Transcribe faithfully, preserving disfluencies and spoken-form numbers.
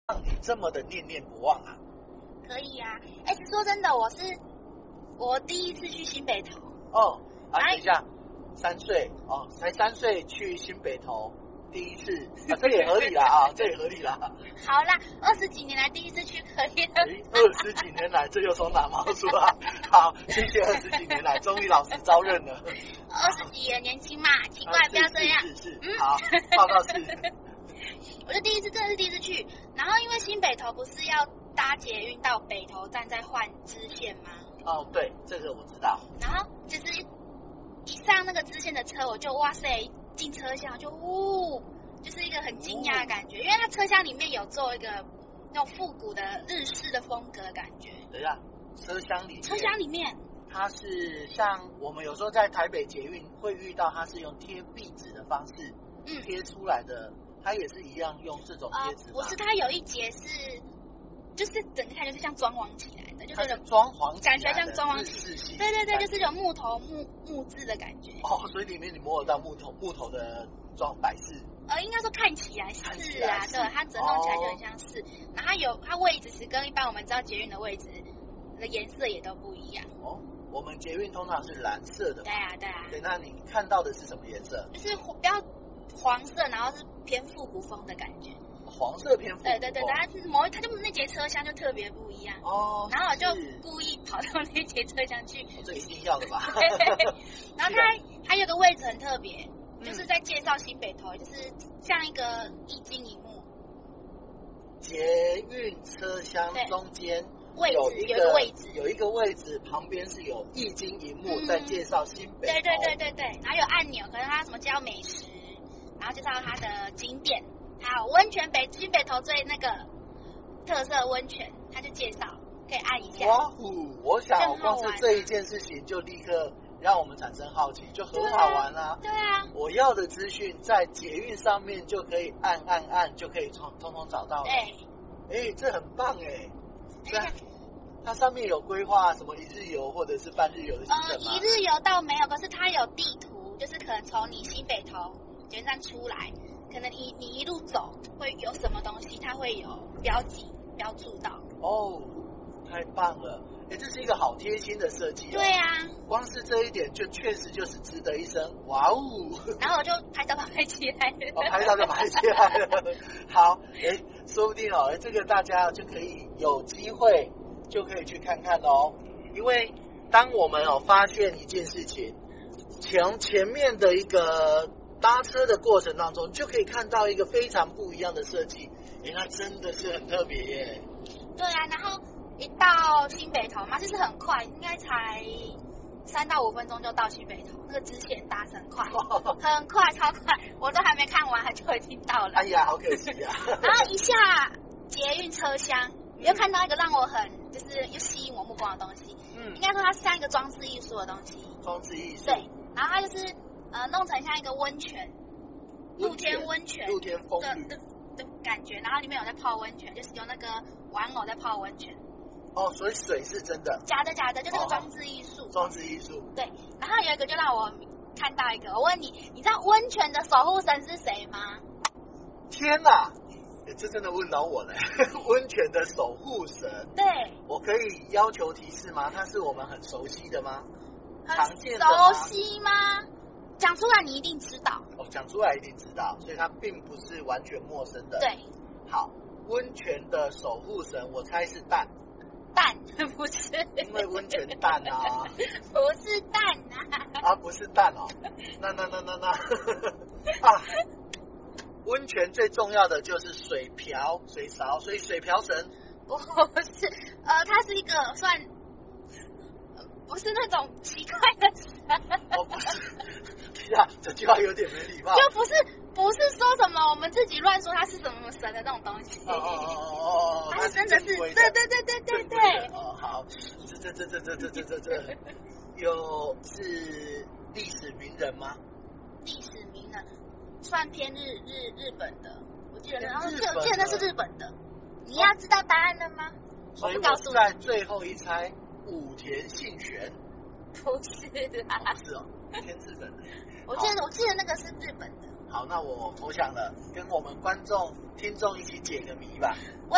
让你这么的念念不忘啊？ 可以啊，哎，说真的，我是我第一次去新北投。 哦，啊，等一下，三岁哦，才三岁去新北投。第一次啊，这也合理啦啊，这也合理啦。 好啦，二十几年来第一次去可以了。 二十几年来，这又从哪冒出来？好，谢谢二十几年来，终于老师招认了。 二十几也年轻嘛，奇怪，不要这样。 是是是，嗯，好，报告是。 我就第一次，真的是第一次去。然后因为新北投不是要搭捷运到北投站再换支线吗？ 哦，对，这个我知道。 然后就是一上那个支线的车，我就哇塞。进车厢就呜，就是一个很惊讶的感觉，因为它车厢里面有做一个那种复古的日式的风格的感觉。 等一下，车厢里面， 车厢里面， 它是像我们有时候在台北捷运会遇到，它是用贴壁纸的方式，嗯，贴出来的，它也是一样用这种贴纸、呃。 不是，它有一节是，就是整个看就是像装潢起来的，就是那种装潢感觉像装潢起，对对对，就是有木头木木质的感觉。 哦，所以里面你摸得到木头木头的装摆饰。 呃，应该说看起来是啊，对，它整弄起来就很像是，哦、然后它有它位置是跟一般我们知道捷运的位置的颜色也都不一样。 哦，我们捷运通常是蓝色的。 对啊，对啊。 对，那你看到的是什么颜色？ 就是比较黄色，然后是偏复古风的感觉。 黄色偏复古。 对对对，它某它就那节车厢就特别不一样。哦。然后我就故意跑到那节车厢去。 哦、这一定要的吧？ 然后它还有个位置很特别。就是在介绍新北投，就是像一个液晶萤幕， 捷运车厢中间位有一个位置， 有一个位置旁边是有液晶萤幕在介绍新北投。 对对对对对，然后有按钮，可能它什么介绍美食，然后介绍它的景点，还有温泉北新北投最那个特色温泉，它就介绍，可以按一下。 哇呼！我想光是这一件事情就立刻。让我们产生好奇，就很好玩啊！ 对啊， 我要的资讯在捷运上面就可以按按按，就可以通通通找到了。哎，哎，这很棒哎！对，它上面有规划什么一日游或者是半日游的行程吗？ 呃，一日游倒没有，可是它有地图，就是可能从你新北投捷运站出来，可能你你一路走会有什么东西，它会有标记标注到。 哦，太棒了！哎，这是一个好贴心的设计、哦。 对啊， 光是这一点就确实就是值得一声哇哦！ 然后我就拍照拍起来了， 哦，拍照就拍起来了。好，哎，说不定哦，这个大家就可以有机会就可以去看看哦。因为当我们哦发现一件事情，从前面的一个搭车的过程当中，就可以看到一个非常不一样的设计。哎，那真的是很特别耶。 对啊，然后。一到新北投嘛，其实很快，应该才三到五分钟就到新北投，那个支线搭是很快，很快，超快，我都还没看完，它就已经到了。 哎呀，好可惜啊！ 然后一下捷运车厢，嗯、又看到一个让我很就是又吸引我目光的东西，嗯，应该说它是像一个装置艺术的东西。 装置艺术。 对，然后它就是呃弄成像一个温泉，露天温泉， 露天风的的的感觉，然后里面有在泡温泉，就是有那个玩偶在泡温泉。 哦，所以水是真的？ 假的，假的，就是个装置艺术。 装置艺术。 对，然后有一个就让我看到一个，我问你，你知道温泉的守护神是谁吗？ 天哪，这真的问到我了。温泉的守护神。 对。 我可以要求提示吗？他是我们很熟悉的吗？ 常见的吗？熟悉吗？讲出来你一定知道。 哦，讲出来一定知道，所以他并不是完全陌生的。 对。 好，温泉的守护神，我猜是蛋。 蛋不是， 因为温泉蛋啊， 不是蛋啊， 啊不是蛋哦，那那那那那啊，温泉最重要的就是水瓢、水勺，所以水瓢神不是，呃，它是一个算，不是那种奇怪的神， 哦不是，呀，这句话有点没礼貌， 就不是不是说什么我们自己乱说它是什么神的那种东西， 哦哦哦哦， 它是真的是，对对对对对对， 哦好，这这这这这这这这这，有是历史名人吗？ 历史名人算偏日日日本的，我记得，然后记得记得那是日本的，你要知道答案了吗？ 所以我在最后一猜武田信玄， 不是啦， 不是哦，偏日本的。 我记得我记得那个是日本的。 好，那我投降了，跟我们观众、听众一起解个谜吧。